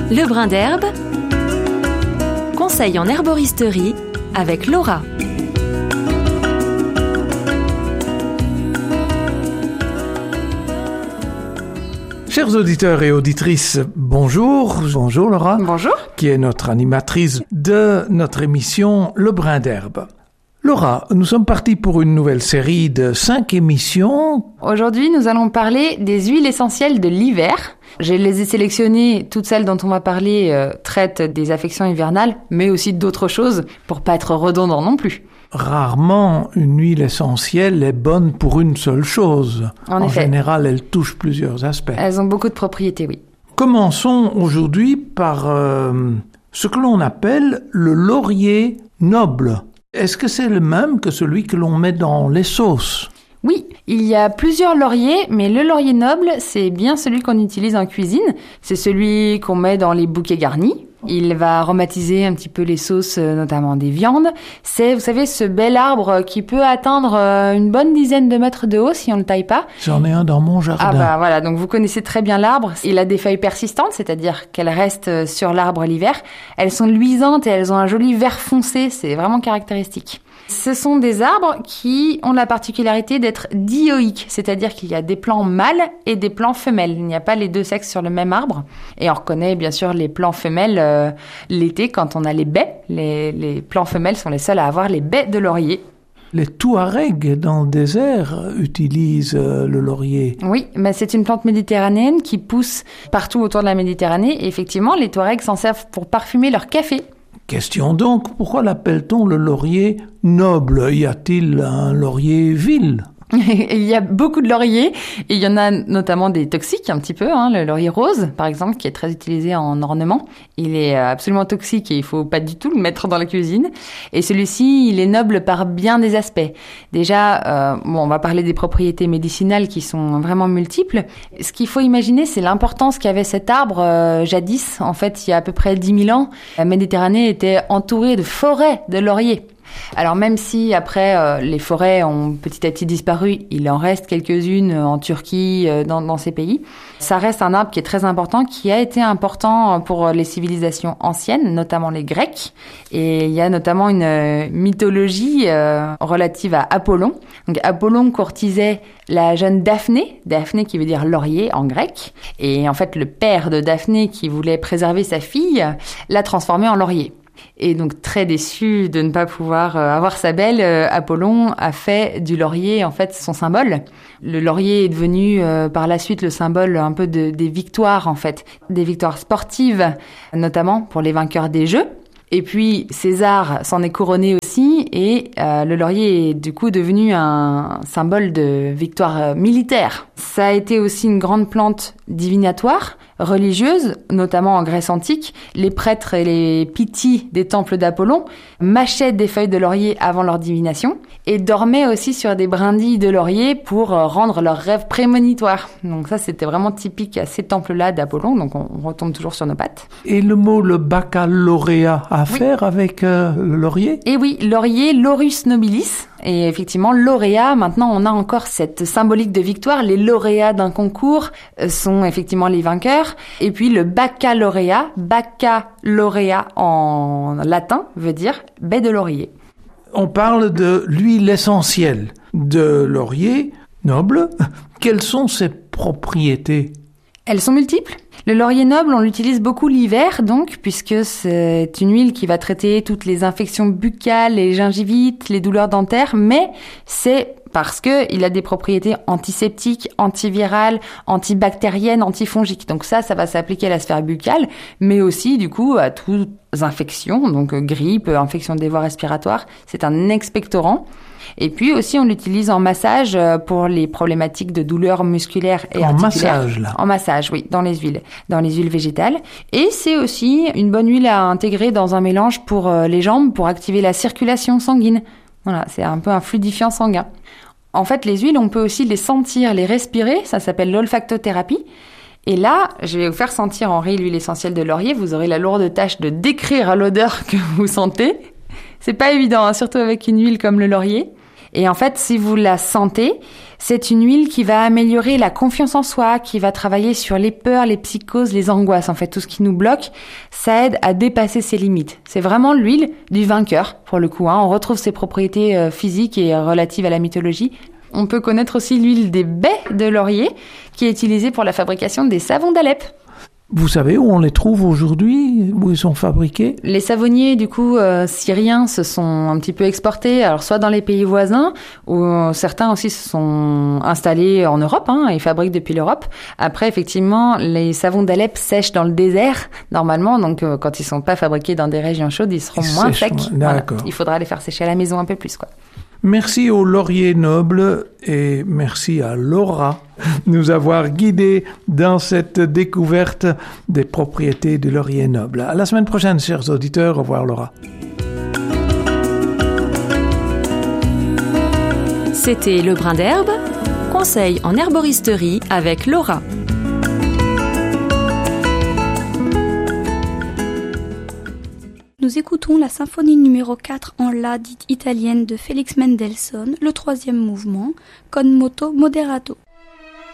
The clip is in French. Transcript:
Le brin d'herbe, conseil en herboristerie avec Laura. Chers auditeurs et auditrices, bonjour. Bonjour Laura. Bonjour. Qui est notre animatrice de notre émission Le brin d'herbe. Laura, nous sommes partis pour une nouvelle série de 5 émissions. Aujourd'hui, nous allons parler des huiles essentielles de l'hiver. Je les ai sélectionnées, toutes celles dont on va parler traitent des affections hivernales, mais aussi d'autres choses, pour pas être redondant non plus. Rarement, une huile essentielle est bonne pour une seule chose. En général, elle touche plusieurs aspects. Elles ont beaucoup de propriétés, oui. Commençons aujourd'hui par ce que l'on appelle le laurier noble. Est-ce que c'est le même que celui que l'on met dans les sauces ? Oui, il y a plusieurs lauriers, mais le laurier noble, c'est bien celui qu'on utilise en cuisine. C'est celui qu'on met dans les bouquets garnis. Il va aromatiser un petit peu les sauces, notamment des viandes. C'est, vous savez, ce bel arbre qui peut atteindre une bonne dizaine de mètres de haut si on ne le taille pas. J'en ai un dans mon jardin. Ah bah voilà, donc vous connaissez très bien l'arbre. Il a des feuilles persistantes, c'est-à-dire qu'elles restent sur l'arbre l'hiver. Elles sont luisantes et elles ont un joli vert foncé, c'est vraiment caractéristique. Ce sont des arbres qui ont la particularité d'être dioïques, c'est-à-dire qu'il y a des plants mâles et des plants femelles. Il n'y a pas les deux sexes sur le même arbre. Et on reconnaît bien sûr les plants femelles l'été quand on a les baies. Les plants femelles sont les seuls à avoir les baies de laurier. Les Touaregs dans le désert utilisent le laurier. Oui, mais c'est une plante méditerranéenne qui pousse partout autour de la Méditerranée. Et effectivement, les Touaregs s'en servent pour parfumer leur café. Question donc, pourquoi l'appelle-t-on le laurier noble ? Y a-t-il un laurier vil ? Il y a beaucoup de lauriers et il y en a notamment des toxiques un petit peu, le laurier rose par exemple qui est très utilisé en ornement. Il est absolument toxique et il faut pas du tout le mettre dans la cuisine. Et celui-ci, il est noble par bien des aspects. Déjà, on va parler des propriétés médicinales qui sont vraiment multiples. Ce qu'il faut imaginer, c'est l'importance qu'avait cet arbre jadis. En fait, il y a à peu près 10 000 ans, la Méditerranée était entourée de forêts de lauriers. Alors même si après les forêts ont petit à petit disparu, il en reste quelques-unes en Turquie, dans ces pays. Ça reste un arbre qui est très important, qui a été important pour les civilisations anciennes, notamment les Grecs. Et il y a notamment une mythologie relative à Apollon. Donc Apollon courtisait la jeune Daphné, Daphné qui veut dire laurier en grec. Et en fait le père de Daphné qui voulait préserver sa fille l'a transformée en laurier. Et donc très déçu de ne pas pouvoir avoir sa belle, Apollon a fait du laurier en fait son symbole. Le laurier est devenu par la suite le symbole un peu des victoires en fait, des victoires sportives, notamment pour les vainqueurs des Jeux. Et puis César s'en est couronné aussi et le laurier est du coup devenu un symbole de victoire militaire. Ça a été aussi une grande plante divinatoire, religieuse, notamment en Grèce antique. Les prêtres et les pythis des temples d'Apollon mâchaient des feuilles de laurier avant leur divination et dormaient aussi sur des brindilles de laurier pour rendre leurs rêves prémonitoires. Donc ça, c'était vraiment typique à ces temples-là d'Apollon, donc on retombe toujours sur nos pattes. Et le mot, le baccalauréat, a à faire avec le laurier ? Et oui, laurier, laurus nobilis. Et effectivement, lauréat, maintenant on a encore cette symbolique de victoire. Les lauréats d'un concours sont effectivement les vainqueurs. Et puis le baccalauréat en latin veut dire baie de laurier. On parle de l'huile essentielle de laurier noble. Quelles sont ses propriétés ? Elles sont multiples. Le laurier noble, on l'utilise beaucoup l'hiver, donc, puisque c'est une huile qui va traiter toutes les infections buccales, les gingivites, les douleurs dentaires, mais c'est parce que il a des propriétés antiseptiques, antivirales, antibactériennes, antifongiques. Donc ça va s'appliquer à la sphère buccale, mais aussi, du coup, à toutes infections, donc grippe, infection des voies respiratoires. C'est un expectorant. Et puis aussi, on l'utilise en massage pour les problématiques de douleurs musculaires et articulaires. En massage, là. En massage, oui, dans les huiles végétales. Et c'est aussi une bonne huile à intégrer dans un mélange pour les jambes, pour activer la circulation sanguine. Voilà, c'est un peu un fluidifiant sanguin. En fait, les huiles, on peut aussi les sentir, les respirer. Ça s'appelle l'olfactothérapie. Et là, je vais vous faire sentir, Henri, l'huile essentielle de laurier. Vous aurez la lourde tâche de décrire l'odeur que vous sentez. C'est pas évident, surtout avec une huile comme le laurier. Et en fait, si vous la sentez, c'est une huile qui va améliorer la confiance en soi, qui va travailler sur les peurs, les psychoses, les angoisses. En fait, tout ce qui nous bloque, ça aide à dépasser ses limites. C'est vraiment l'huile du vainqueur, pour le coup. On retrouve ses propriétés physiques et relatives à la mythologie. On peut connaître aussi l'huile des baies de laurier, qui est utilisée pour la fabrication des savons d'Alep. Vous savez où on les trouve aujourd'hui, où ils sont fabriqués? Les savonniers, du coup, syriens se sont un petit peu exportés, alors soit dans les pays voisins, ou certains aussi se sont installés en Europe, et fabriquent depuis l'Europe. Après, effectivement, les savons d'Alep sèchent dans le désert, normalement, donc quand ils sont pas fabriqués dans des régions chaudes, ils seront moins secs. D'accord. Voilà. Il faudra les faire sécher à la maison un peu plus, quoi. Merci au laurier noble et merci à Laura de nous avoir guidés dans cette découverte des propriétés du laurier noble. À la semaine prochaine, chers auditeurs. Au revoir, Laura. C'était Le Brin d'Herbe, conseil en herboristerie avec Laura. Nous écoutons la symphonie numéro 4 en La dite italienne de Félix Mendelssohn, le 3e mouvement, con moto moderato.